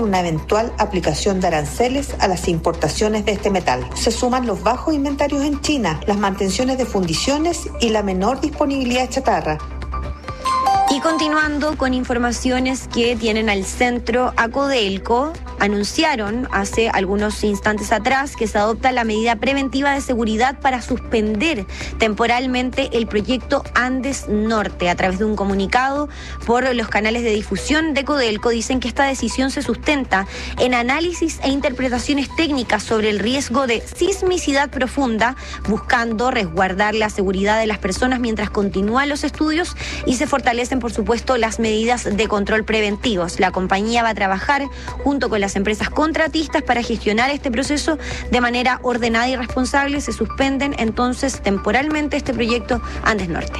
con una eventual aplicación de aranceles a las importaciones de este metal. Se suman los bajos inventarios en China, las mantenciones de fundiciones y la menor disponibilidad de chatarra. Y continuando con informaciones que tienen al centro, a Codelco anunciaron hace algunos instantes atrás que se adopta la medida preventiva de seguridad para suspender temporalmente el proyecto Andes Norte. A través de un comunicado por los canales de difusión de Codelco dicen que esta decisión se sustenta en análisis e interpretaciones técnicas sobre el riesgo de sismicidad profunda, buscando resguardar la seguridad de las personas mientras continúan los estudios y se fortalecen, por supuesto, las medidas de control preventivos. La compañía va a trabajar junto con las empresas contratistas para gestionar este proceso de manera ordenada y responsable. Se suspenden entonces temporalmente este proyecto Andes Norte.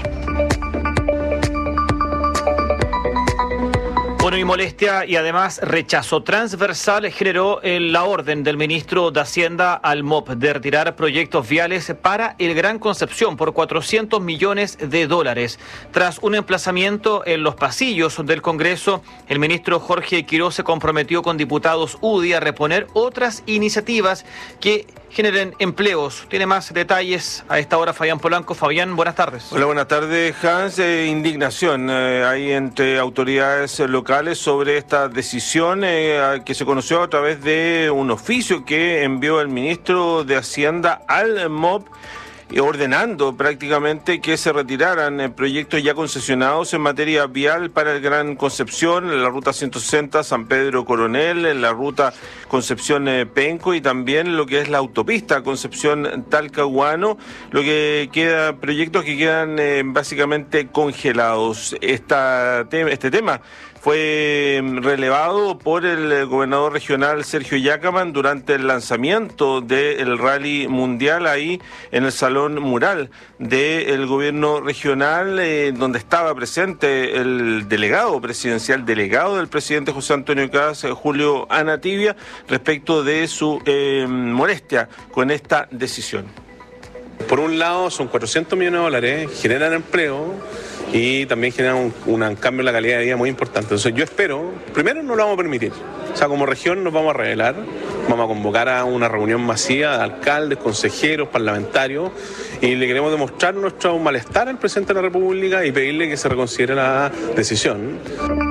Bueno, y molestia y además rechazo transversal generó la orden del ministro de Hacienda al MOP de retirar proyectos viales para el Gran Concepción por $400 millones. Tras un emplazamiento en los pasillos del Congreso, el ministro Jorge Quiroz se comprometió con diputados UDI a reponer otras iniciativas que generen empleos. Tiene más detalles a esta hora Fabián Polanco. Fabián, buenas tardes. Hola, buenas tardes, Hans. Indignación hay entre autoridades locales sobre esta decisión que se conoció a través de un oficio que envió el ministro de Hacienda al MOP, ordenando prácticamente que se retiraran proyectos ya concesionados en materia vial para el Gran Concepción, la ruta 160 San Pedro Coronel, la ruta Concepción Penco y también lo que es la autopista Concepción Talcahuano, lo que queda, proyectos que quedan básicamente congelados. Este tema fue relevado por el gobernador regional Sergio Yacaman durante el lanzamiento del Rally Mundial ahí en el Salón Mural del gobierno regional, donde estaba presente el delegado presidencial, delegado del presidente José Antonio Kast, Julio Anatibia, respecto de su molestia con esta decisión. Por un lado, son $400 millones, generan empleo y también generan un cambio en la calidad de vida muy importante. Entonces yo espero, primero no lo vamos a permitir, o sea, como región nos vamos a revelar, vamos a convocar a una reunión masiva de alcaldes, consejeros, parlamentarios y le queremos demostrar nuestro malestar al presidente de la República y pedirle que se reconsidere la decisión.